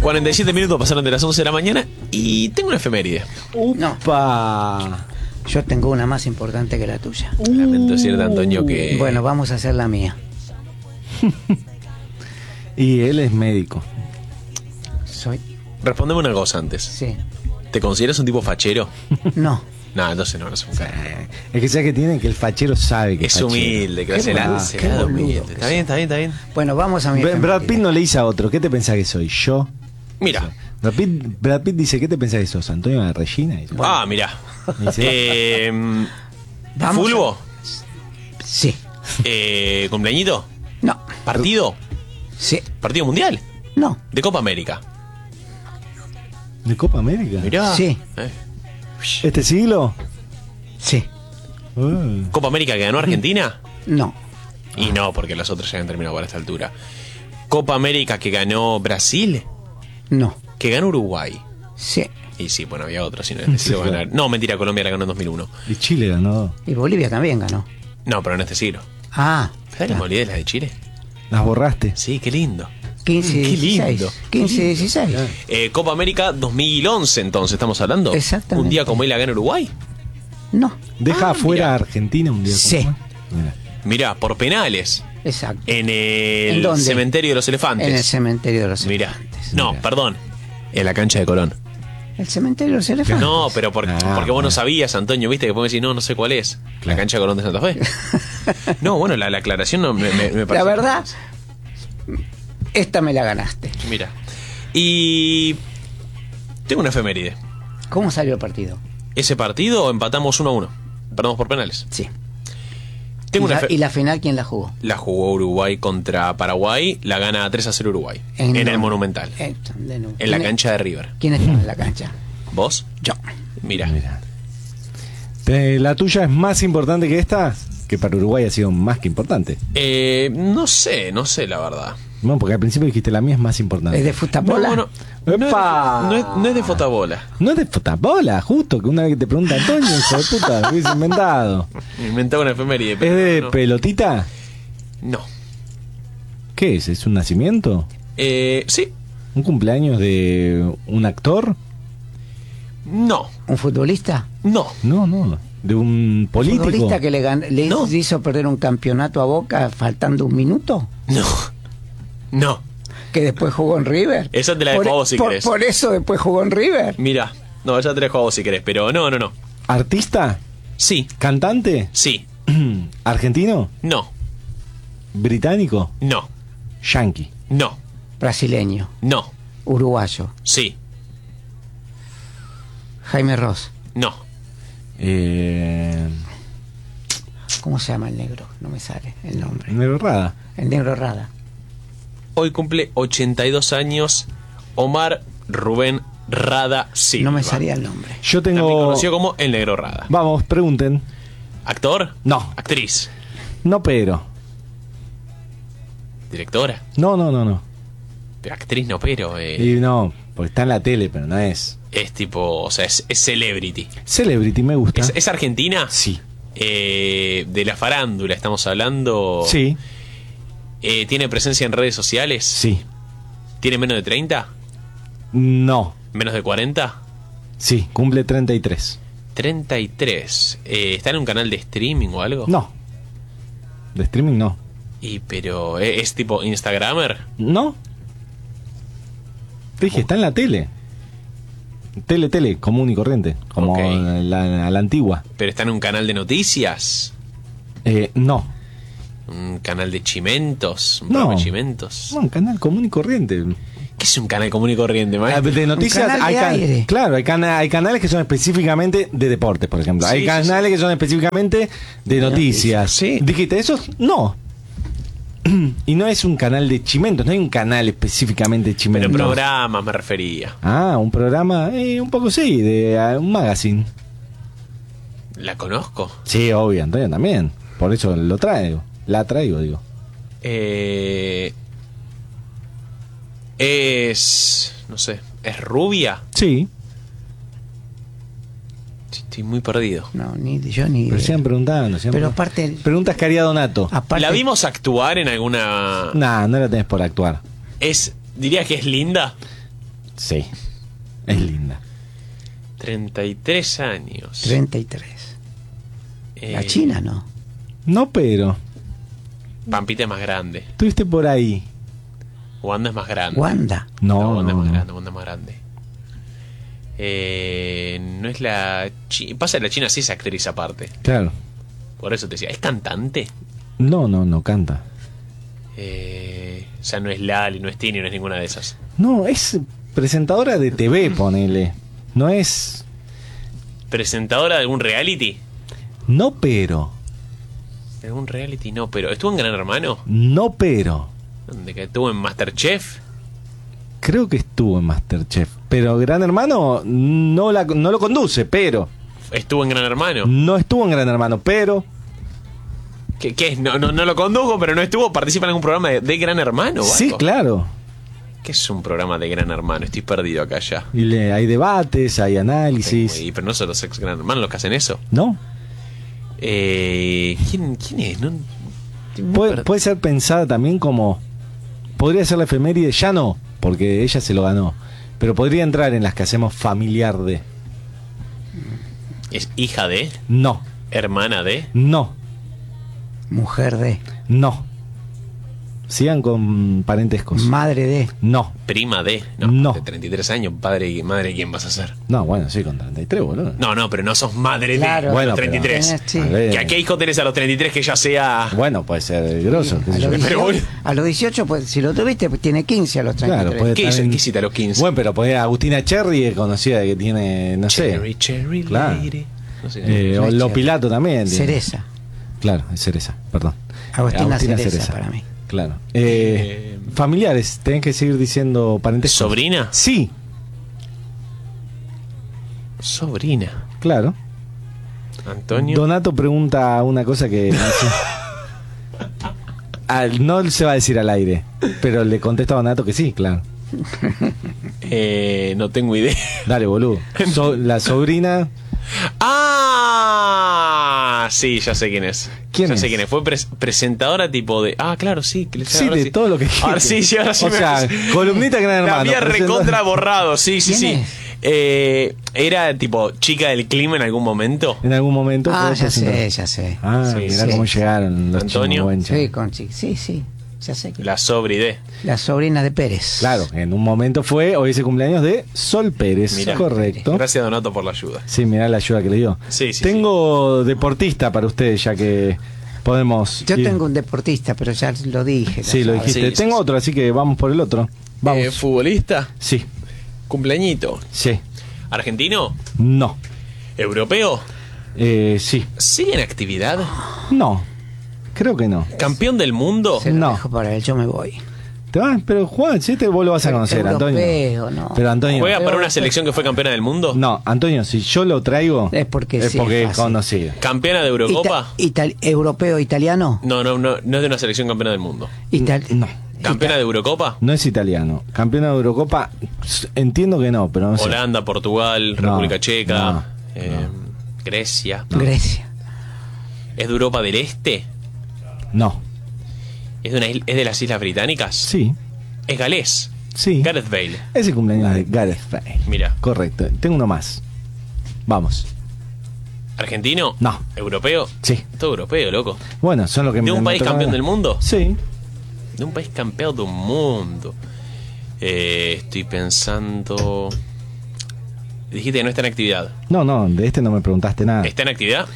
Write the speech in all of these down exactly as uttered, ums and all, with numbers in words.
cuarenta y siete minutos pasaron de las once de la mañana y tengo una efeméride. ¡Upa! Yo tengo una más importante que la tuya. Lamento decirte, Antonio, que... Bueno, vamos a hacer la mía. Y él es médico. Soy. Respondeme una cosa antes. Sí. ¿Te consideras un tipo fachero? No. No, entonces no, no es un cara. Es que sabes que tiene que el fachero sabe que Es fachero. humilde, que Qué se la boludo, hace. qué la boludo humilde. que Está bien, está bien, está bien. Bueno, vamos a mi Brad efeméride. Pitt no le dice a otro, ¿qué te pensás que soy? ¿Yo? Mira. Brad Pitt, Brad Pitt dice, ¿qué te pensás que sos? ¿Antonio de Regina? Y yo, Ah, mira. Dice, Eh, Vamos ¿Fulbo? Sí. Eh, ¿Cumpleañito? No. ¿Partido? Sí. ¿Partido mundial? No. ¿De Copa América? ¿De Copa América? Mirá. Sí. Eh. ¿Este siglo? Sí. Uh. ¿Copa América que ganó Argentina? No. Y no, porque los otros ya han terminado para esta altura. ¿Copa América que ganó Brasil? No. Que ganó Uruguay. Sí. Y sí, bueno, había otro, si no, este siglo va a ganar. No, mentira, Colombia la ganó en dos mil uno. Y Chile ganó. Y Bolivia también ganó. No, pero en este siglo. Ah. ¿Sabes la molida de la de Chile? Las borraste. Sí, qué lindo. quince Qué dieciséis. lindo. quince dieciséis. Eh, Copa América dos mil once, entonces, ¿estamos hablando? Exactamente. Un día como él la gana Uruguay. No. Deja Ah, afuera mira. a Argentina un día. Sí. como hoy. Mira. Mirá, por penales. Exacto. En el ¿En dónde? cementerio de los elefantes. En el cementerio de los Mirá. elefantes. No, Mira. perdón. En la cancha de Colón. El cementerio de los elefantes. No, pero por- Ah, porque vos no bueno. sabías, Antonio, viste que podemos decir, no, no sé cuál es. La Claro. cancha de Colón de Santa Fe. No, bueno, la, la aclaración no me, me, me parece. La verdad, esta me la ganaste. Mira. Y. Tengo una efeméride. ¿Cómo salió el partido? Ese partido empatamos uno a uno. Perdamos por penales. Sí. Tengo ¿Y, una la, efe- y la final quién la jugó? La jugó Uruguay contra Paraguay. La gana tres a cero Uruguay. En, dónde? el Monumental. Eh, de nuevo. En la ¿Quién- cancha de River. ¿Quién estaba en la cancha? ¿Vos? Yo. Mira. Mira. Eh, ¿La tuya es más importante que esta? Que para Uruguay ha sido más que importante. Eh, no sé, no sé la verdad. No, porque al principio dijiste la mía es más importante. ¿Es de futabola? No, no, no, no, es, ¡Epa! no, es, no es de fotabola. No es de fotabola, justo, que una vez que te pregunta Antonio, hijo de puta, lo hubiese inventado. Inventaba una efeméride. ¿Es pero de no. pelotita? No. ¿Qué es? ¿Es un nacimiento? Eh, sí. ¿Un cumpleaños de un actor? No. ¿Un futbolista? No. No, no. ¿De un ¿Un político? futbolista que le, gan- le No. hizo perder un campeonato a Boca faltando un minuto? No. No. Que después jugó en River. Esa te la dejo por, a vos si por- querés. por eso después jugó en River. Mira. No, ya te dejo a vos si querés, pero no, no, no. ¿Artista? Sí. ¿Cantante? Sí. ¿Argentino? No. ¿Británico? No. ¿Yankee? No. Brasileño. No. Uruguayo. Sí. Jaime Ross. No. Eh... ¿Cómo se llama el negro? No me sale el nombre. Negro Rada. El negro Rada. Hoy cumple ochenta y dos años Omar Rubén Rada Silva. No me salía el nombre. Yo También tengo... conocido como El Negro Rada. Vamos, pregunten. ¿Actor? No. ¿Actriz? No, pero. ¿Directora? No, no, no, no. Pero actriz no, pero... eh, Y no, porque está en la tele, pero no es. es tipo... O sea, es, es celebrity. Celebrity me gusta. ¿Es, es argentina? Sí. Eh, de la farándula estamos hablando. Sí, Eh, ¿Tiene presencia en redes sociales? sí. ¿Tiene menos de treinta? No. ¿Menos de cuarenta? Sí, cumple treinta y tres. treinta y tres. Eh, ¿Está en un canal de streaming o algo? No. De streaming no. Y pero ¿es, es tipo Instagramer? ¿No? Te dije, está en la tele. Tele, tele, común y corriente. Como Ok. la, a la antigua. ¿Pero está en un canal de noticias? Eh, no. ¿Un canal de chimentos? ¿Un No. programa de chimentos? No, un canal común y corriente. ¿Qué es un canal común y corriente, Ah, maestro? De noticias canal hay de can- aire. Claro, hay, cana- hay canales que son específicamente de deportes, por ejemplo. Sí, hay sí, canales que son específicamente de noticias. Sí. Dijiste, esos no. Y no es un canal de chimentos, no hay un canal específicamente de Pero chimentos. programas me refería. Ah, un programa, eh, un poco sí, de ah, un magazine. ¿La conozco? Sí, obvio, Antonio también. Por eso lo traigo. La traigo, digo. Eh, es... No sé. ¿Es rubia? Sí, Estoy muy perdido. No, ni yo ni. pero sigan preguntando. sigan Pero preguntando. aparte. Preguntas que haría Donato. aparte ¿La vimos actuar en alguna...? Nah, no la tenés por actuar. Es... ¿Dirías que es linda? Sí, es linda. treinta y tres años. treinta y tres. Eh, La China, ¿no? No, pero Pampita es más grande. estuviste por ahí. Wanda es más grande. Wanda. No, No, Wanda no, es más no. grande, Wanda es más grande. Eh, no es la China. Pasa que la China sí es actriz aparte. Claro. Por eso te decía, ¿es cantante? No, no, no canta. Eh, o sea, no es Lali, no es Tini, no es ninguna de esas. No, es presentadora de T V, ponele. No es... ¿Presentadora de algún reality? No, pero... ¿De algún reality? No, pero ¿estuvo en Gran Hermano? No, pero... ¿Dónde que estuvo en Masterchef? Creo que estuvo en Masterchef. Pero Gran Hermano no, la, no lo conduce, pero... ¿Estuvo en Gran Hermano? No estuvo en Gran Hermano, pero... ¿Qué, qué es? No, no, no lo condujo, pero no estuvo. ¿Participa en algún programa de, de Gran Hermano o Sí, algo? claro. ¿Qué es un programa de Gran Hermano? Estoy perdido acá ya. Y le, hay debates, hay análisis. Y, pero no son los ex Gran Hermanos los que hacen eso. ¿No? Eh, ¿quién, ¿Quién es? No, estoy muy Puede, per- puede ser pensada también como... Podría ser la efeméride, ya no, porque ella se lo ganó. Pero podría entrar en las que hacemos familiar de... ¿Es hija de? No, ¿Hermana de? no, Mujer de. no. Sigan con parentescos. Madre de. No, ¿Prima de? No, No. de treinta y tres años, padre y madre, ¿quién vas a ser? no, bueno, sí, con treinta y tres, boludo. No, no, pero no sos madre Claro. de Bueno, los treinta y tres. Tenés, sí. A ver. ¿Que ¿A qué hijo tenés a los treinta y tres que ya sea...? Bueno, puede ser grosso. qué sé A yo. los, Pero dieciocho, a los dieciocho, pues si lo tuviste, pues tiene quince a los treinta y tres. Claro, puede ¿Qué hizo- también- qué hiciste a los quince? Bueno, pero podría Agustina Cherry, es conocida que tiene, no Cherry, sé. cherry Claro. lady. No sé. Eh, No o es Lo Cherry. Pilato también. tiene. Cereza. Claro, es Cereza, perdón. Agustina Cereza, para mí. Claro. Eh, Eh, familiares, tenés que seguir diciendo parentescos. ¿Sobrina? Sí, Sobrina. claro. Antonio. Donato pregunta una cosa que no, sé. Al- no se va a decir al aire, pero le contesta a Donato que sí, claro. Eh, no tengo idea. Dale, boludo. So- la sobrina, ¡Ah! Sí, ya sé quién es. ¿Quién ya es? sé quién es. Fue pres- presentadora tipo de... Ah, claro, sí. Que le- sí, ahora de todo lo que Ahora dijiste. sí, sí, ahora sí. O me- sea, columnista Gran La Hermano. había presentadora. recontra borrado, sí, sí, sí. ¿Quién es? Eh, era tipo chica del clima en algún momento. En algún momento. Ah, fue ya presentadora. sé, ya sé. Ah, Sí, mirá sí. cómo llegaron los Antonio. chimobuenchas. Sí, con chi- sí, sí, ya sé que La sobri de. la sobrina de Pérez. Claro, en un momento fue, hoy es el cumpleaños de Sol Pérez, Mirá. correcto. Gracias, Donato, por la ayuda. Sí, mirá la ayuda que le dio. Sí, sí, Tengo deportista para ustedes, ya que podemos... Yo ir- tengo un deportista, pero ya lo dije. ya Sí, lo sabes. dijiste. Sí, sí, tengo sí. otro, así que vamos por el otro. Vamos. Eh, ¿Futbolista? Sí, ¿Cumpleañito? sí, ¿Argentino? no. ¿Europeo? Eh, sí, ¿Sigue en actividad? no. Creo que no. ¿Campeón del mundo? Se lo No. dejo para él, yo me voy. ¿Te vas? Pero Juan, si este vos lo vas a conocer, Antonio. Europeo, no. Pero Antonio... ¿Juega para una Europeo. selección que fue campeona del mundo? No, Antonio, si yo lo traigo... Es porque es sí, porque es es fácil. conocido. ¿Campeona de Eurocopa? Ita- ital- ¿Europeo italiano? No, no, no, no es de una selección campeona del mundo. Ital- No. ¿Campeona de Eurocopa? No es italiano. Campeona de Eurocopa, s- entiendo que no, pero no sé. Holanda, Portugal, República Checa, no, eh, Grecia. Grecia. ¿Es de Europa del Este? No. ¿Es de, una isla- ¿Es de las Islas Británicas? Sí, ¿Es galés? sí. Gareth Bale. Es el cumpleaños de Gareth Bale. Mira. Correcto. Tengo uno más. Vamos. ¿Argentino? No. ¿Europeo? Sí. Todo europeo, loco. Bueno, son los que ¿De me un me país tocan campeón ahora. del mundo? Sí. De un país campeón del mundo. Eh, estoy pensando... Dijiste que no está en actividad. No, no, de este no me preguntaste nada. ¿Está en actividad?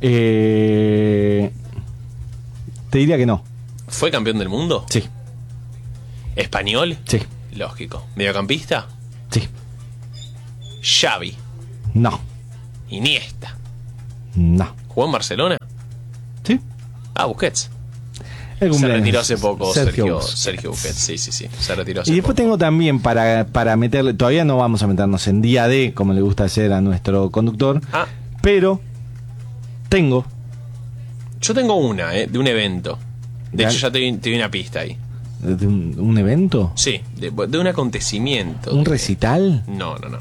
Eh, te diría que no. ¿Fue campeón del mundo? Sí, ¿Español? sí, Lógico. ¿Mediocampista? sí. Xavi. No, Iniesta. no. ¿Jugó en Barcelona? Sí. Ah, Busquets. El Se cumpleaños. retiró hace poco Sergio, Busquets. Sergio Busquets. Sí, sí, sí. Se retiró hace Y después poco. tengo también para, para meterle, todavía no vamos a meternos en día D, como le gusta hacer a nuestro conductor, Ah, pero tengo, yo tengo una, eh, de un evento. De Ya. hecho, ya te di, te di una pista ahí. de un, un evento, Sí, de, de un acontecimiento. un de- recital, No, no, no.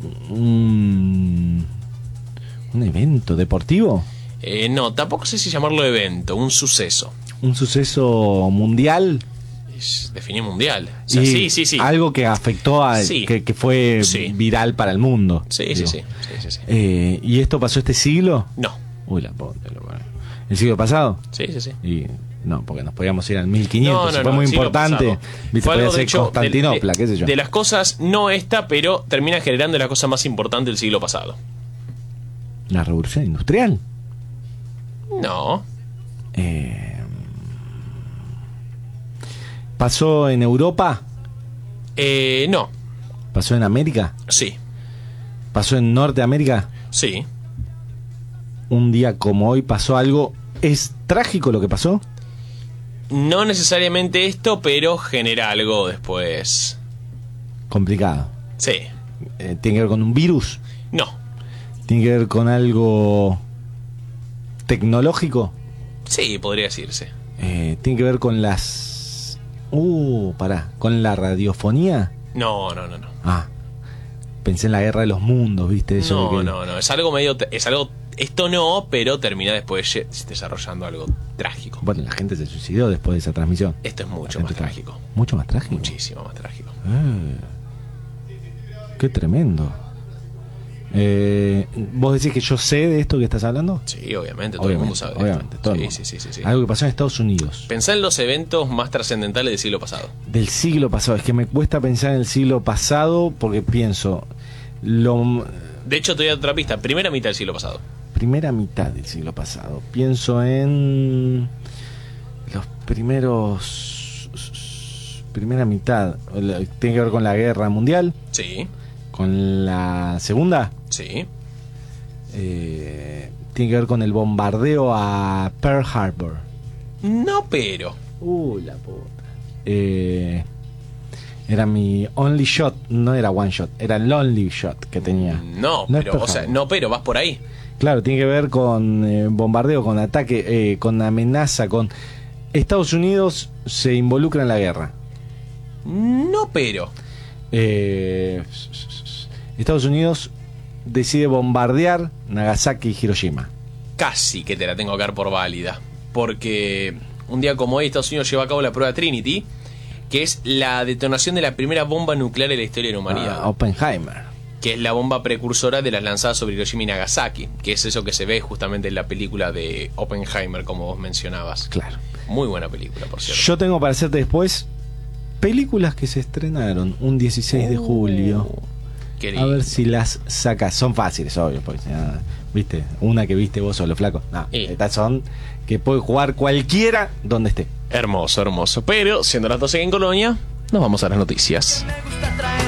un, un evento deportivo, Eh, no, tampoco sé si llamarlo evento, un suceso. un suceso mundial, definió mundial. O sea, Y sí, sí, sí. Algo que afectó a. Sí. Que, que fue Sí. viral para el mundo. Sí, sí, digo. sí, sí, sí, sí. Eh, ¿Y esto pasó este siglo? No. Uy, la puta, lo- ¿El siglo pasado? Sí, sí, sí. Y no, porque nos podíamos ir al mil quinientos. No, no, fue no, muy el siglo importante. pasado. Viste, Fue podía algo, de ser hecho, Constantinopla, de, qué sé yo. de las cosas, no esta, pero termina generando la cosa más importante del siglo pasado. La revolución industrial. No. Eh, ¿Pasó en Europa? Eh, no. ¿Pasó en América? Sí. ¿Pasó en Norteamérica? Sí. Un día como hoy pasó algo. ¿Es trágico lo que pasó? No necesariamente esto, pero genera algo después. Complicado. Sí. Eh, ¿Tiene que ver con un virus? No. ¿Tiene que ver con algo tecnológico? Sí, podría decirse. Eh, ¿Tiene que ver con las... Uh, pará. ¿Con la radiofonía? No, no, no, no. Ah. Pensé en la guerra de los mundos, ¿viste? Eso No, de que- no, no. Es algo medio. Es algo. Esto no, pero termina después ye- desarrollando algo trágico. Bueno, la gente se suicidó después de esa transmisión. Esto es mucho La más gente- trágico. ¿Mucho más trágico? Muchísimo más trágico. Eh, qué tremendo. Eh, ¿Vos decís que yo sé de esto que estás hablando? Sí, obviamente, todo el mundo sabe de obviamente, esto. todo el Sí, mundo. sí, sí, sí, sí. Algo que pasó en Estados Unidos. Pensá en los eventos más trascendentales del siglo pasado. Del siglo pasado. Es que me cuesta pensar en el siglo pasado porque pienso... Lo, De hecho, te doy otra pista. Primera mitad del siglo pasado. primera mitad del siglo pasado. Pienso en... Los primeros... Primera mitad. ¿Tiene que ver con la guerra mundial? Sí, ¿Con la segunda? sí. Eh, tiene que ver con el bombardeo a Pearl Harbor. No, pero. Uh, la puta. Eh, era mi only shot, no era one shot, era el only shot que tenía. No, No es pero, Pearl o sea, Harbor. no, pero vas por ahí. Claro, tiene que ver con eh, bombardeo, con ataque, eh, con amenaza, con... Estados Unidos se involucra en la guerra. No, pero. Eh, Estados Unidos decide bombardear Nagasaki y Hiroshima. Casi que te la tengo que dar por válida. Porque un día como hoy Estados Unidos lleva a cabo la prueba Trinity, que es la detonación de la primera bomba nuclear en la historia de la humanidad. Ah, Oppenheimer. Que es la bomba precursora de las lanzadas sobre Hiroshima y Nagasaki. Que es eso que se ve justamente en la película de Oppenheimer, como vos mencionabas. Claro. Muy buena película, por cierto. Yo tengo para hacerte después películas que se estrenaron un dieciséis de julio. Qué A lindo. ver si las sacas. Son fáciles, obvio. Porque, ah, ¿viste? Una que viste vos solo, flaco. No, Y- estas son que puede jugar cualquiera donde esté. Hermoso, hermoso. Pero, siendo las doce en Colonia, nos vamos a las noticias. Me gusta traer